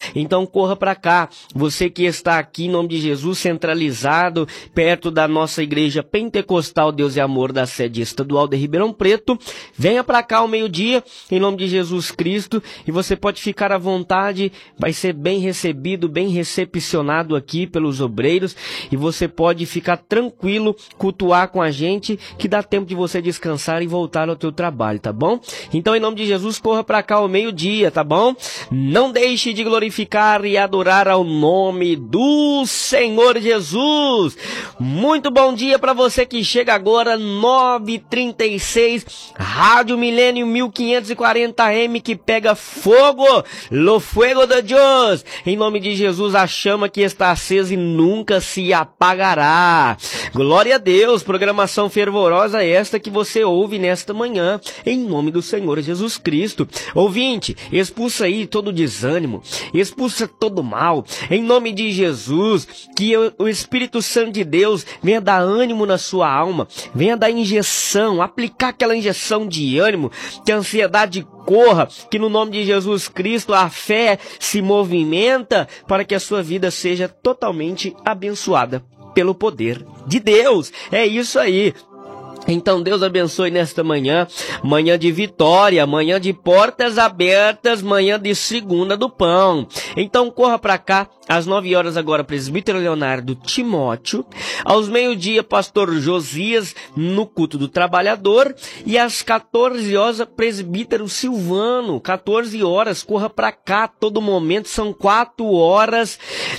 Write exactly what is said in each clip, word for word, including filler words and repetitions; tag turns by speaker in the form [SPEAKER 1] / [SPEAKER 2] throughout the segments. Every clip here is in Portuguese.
[SPEAKER 1] Então corra para cá. Você que está aqui em nome de Jesus, centralizado, perto da nossa igreja pentecostal Deus e Amor da sede estadual de Ribeirão Preto, venha para cá ao meio-dia, em nome de Jesus Cristo, e você pode ficar à vontade, vai ser bem recebido, bem recepcionado aqui pelos obreiros, e você pode ficar tranquilo, cultuar com a gente, que dá tempo de você descansar e voltar ao teu trabalho, tá bom? Então, em nome de Jesus, corra para cá ao meio-dia, tá bom? Não deixe de glorificar e adorar ao nome do Senhor Jesus. Muito bom dia para você que chega agora, nove e trinta e seis, Rádio Milênio mil quinhentos e quarenta M, que pega fogo, lo fuego de Deus. Em nome de Jesus, a chama que está acesa e nunca se apagará. Glória a Deus, programação fervorosa esta que você ouve nesta manhã, em nome do Senhor Jesus Cristo. Ouvinte, expulsa aí todo desânimo, expulsa todo mal, em nome de Jesus, que o Espírito Santo de Deus venha dar ânimo na sua alma, venha dar injeção, aplicar aquela injeção de ânimo, que a ansiedade corra, que no nome de Jesus Cristo a fé se movimenta para que a sua vida seja totalmente abençoada pelo poder de Deus. É isso aí. Então Deus abençoe nesta manhã, manhã de vitória, manhã de portas abertas, manhã de segunda do pão. Então corra para cá, às nove horas agora, presbítero Leonardo Timóteo, aos meio-dia, pastor Josias, no culto do trabalhador, e às quatorze horas, presbítero Silvano, quatorze horas, corra para cá, todo momento, são quatro horas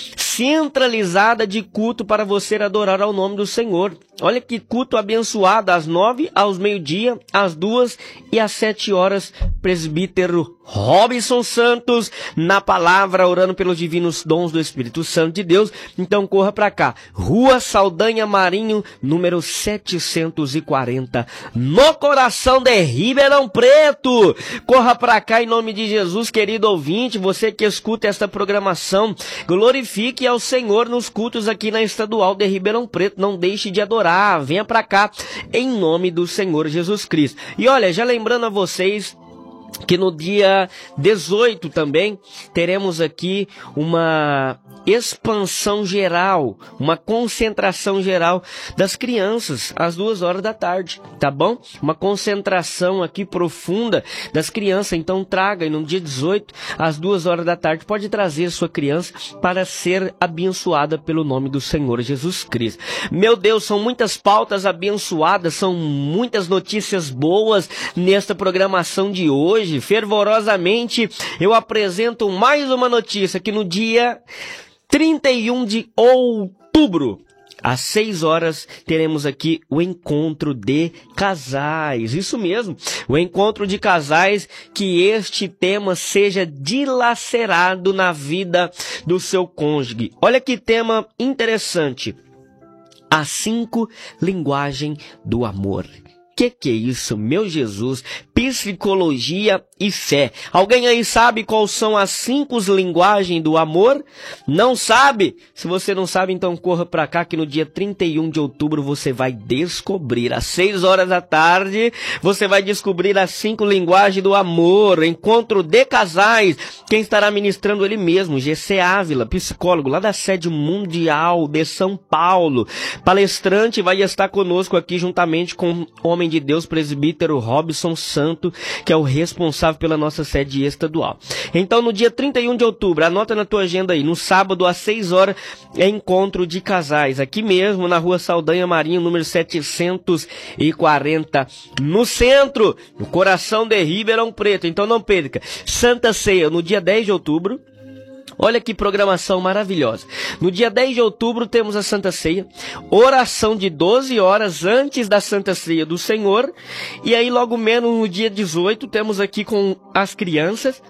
[SPEAKER 1] centralizada de culto para você adorar ao nome do Senhor. Olha que culto abençoado, às nove, aos meio-dia, às duas e às sete horas, presbítero Robson Santos, na palavra, orando pelos divinos dons do Espírito Santo de Deus. Então corra para cá, Rua Saldanha Marinho, número setecentos e quarenta, no coração de Ribeirão Preto. Corra para cá em nome de Jesus, querido ouvinte, você que escuta esta programação, glorifique ao Senhor nos cultos aqui na Estadual de Ribeirão Preto. Não deixe de adorar, venha para cá em nome do Senhor Jesus Cristo. E olha, já lembrando a vocês que no dia dezoito também teremos aqui uma expansão geral, uma concentração geral das crianças às duas horas da tarde, tá bom? Uma concentração aqui profunda das crianças. Então traga, e no dia dezoito, às duas horas da tarde, pode trazer sua criança para ser abençoada pelo nome do Senhor Jesus Cristo. Meu Deus, são muitas pautas abençoadas, são muitas notícias boas nesta programação de hoje. Fervorosamente eu apresento mais uma notícia, que no dia trinta e um de outubro, às seis horas, teremos aqui o encontro de casais. Isso mesmo, o encontro de casais, que este tema seja dilacerado na vida do seu cônjuge. Olha que tema interessante. As cinco linguagens do amor. Que que é isso, meu Jesus? Psicologia e fé. Alguém aí sabe quais são as cinco linguagens do amor? Não sabe? Se você não sabe, então corra para cá, que no dia trinta e um de outubro você vai descobrir. Às seis horas da tarde, você vai descobrir as cinco linguagens do amor. Encontro de casais. Quem estará ministrando? Ele mesmo, G C Ávila, psicólogo lá da sede mundial de São Paulo. Palestrante vai estar conosco aqui juntamente com o homem de Deus, presbítero Robson Santo, que é o responsável pela nossa sede estadual. Então, no dia trinta e um de outubro, anota na tua agenda aí, no sábado, às seis horas, é encontro de casais, aqui mesmo, na Rua Saldanha Marinho, número setecentos e quarenta, no centro, no coração de Ribeirão Preto. Então, não perca. Santa Ceia, no dia dez de outubro. Olha que programação maravilhosa. No dia dez de outubro temos a Santa Ceia, oração de doze horas antes da Santa Ceia do Senhor, e aí logo menos no dia dezoito temos aqui com as crianças,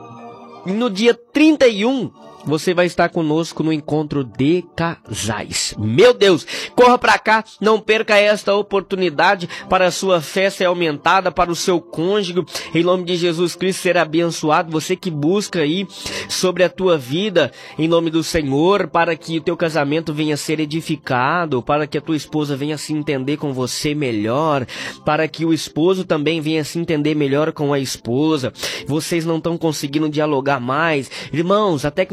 [SPEAKER 1] e no dia trinta e um você vai estar conosco no encontro de casais. Meu Deus, corra para cá, não perca esta oportunidade para a sua fé ser aumentada, para o seu cônjuge, em nome de Jesus Cristo, ser abençoado. Você que busca aí sobre a tua vida, em nome do Senhor, para que o teu casamento venha a ser edificado, para que a tua esposa venha a se entender com você melhor, para que o esposo também venha a se entender melhor com a esposa. Vocês não estão conseguindo dialogar mais. Irmãos, até que